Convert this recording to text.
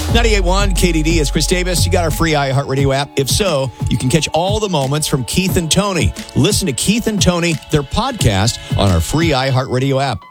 98.1 KDD, it's Chris Davis. You got our free iHeartRadio app? If so, you can catch all the moments from Keith and Tony. Listen to Keith and Tony, their podcast, on our free iHeartRadio app.